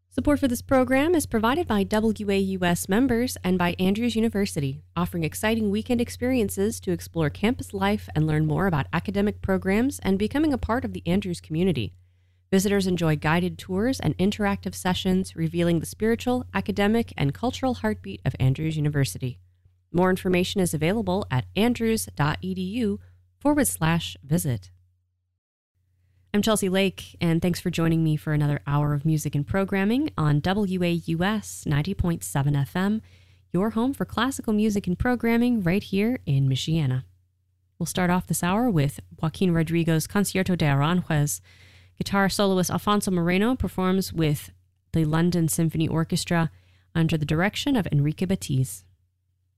Support for this program is provided by WAUS members and by Andrews University, offering exciting weekend experiences to explore campus life and learn more about academic programs and becoming a part of the Andrews community. Visitors enjoy guided tours and interactive sessions revealing the spiritual, academic, and cultural heartbeat of Andrews University. More information is available at andrews.edu/visit. I'm Chelsea Lake, and thanks for joining me for another hour of music and programming on WAUS 90.7 FM, your home for classical music and programming right here in Michiana. We'll start off this hour with Joaquin Rodrigo's Concierto de Aranjuez. Guitar soloist Alfonso Moreno performs with the London Symphony Orchestra under the direction of Enrique Batiz.